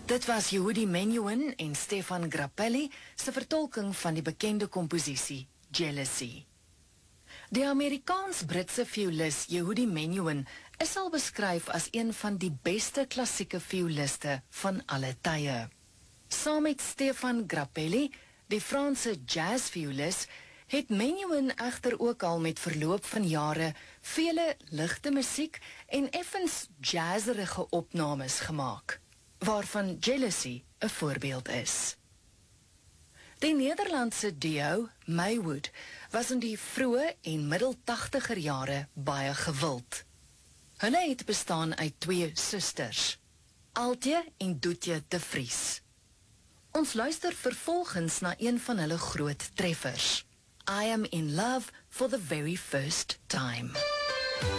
Dit was Yehudi Menuhin en Stefan Grappelli se vertolking van die bekende komposisie Jealousy. Die Amerikaans-Britse violis Yehudi Menuhin is al beskryf as een van die beste klassieke violiste van alle tye. Saam met Stefan Grappelli, die Franse jazzviolis, het Menuhin egter ook al met verloop van jare vele ligte musiek en effens jazzerige opnames gemaak, waarvan Jealousy 'n voorbeeld is. Die Nederlandse duo Maywood was in die vroeë en middel 80er jare baie gewild. Hulle het bestaan uit 2 susters, Altje en Doetje de Vries. Ons luister vervolgens na een van hulle groot treffers, I Am in Love for the Very First Time.